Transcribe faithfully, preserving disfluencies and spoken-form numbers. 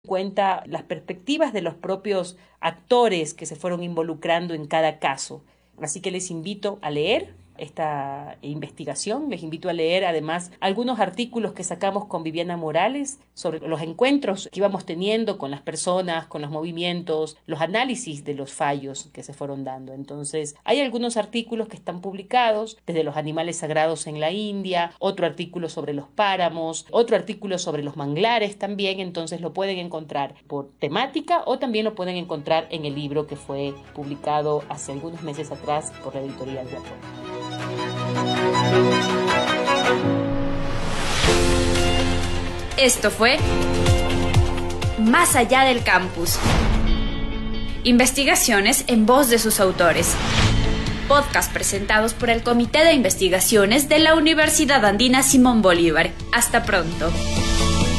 cuenta las perspectivas de los propios actores que se fueron involucrando en cada caso. Así que les invito a leer esta investigación, les invito a leer además algunos artículos que sacamos con Viviana Morales sobre los encuentros que íbamos teniendo con las personas, con los movimientos, los análisis de los fallos que se fueron dando. Entonces, hay algunos artículos que están publicados, desde los animales sagrados en la India, otro artículo sobre los páramos, otro artículo sobre los manglares también, entonces lo pueden encontrar por temática o también lo pueden encontrar en el libro que fue publicado hace algunos meses atrás por la editorial Guapó. Esto fue Más allá del campus. Investigaciones en voz de sus autores. Podcast presentados por el Comité de Investigaciones de la Universidad Andina Simón Bolívar. Hasta pronto.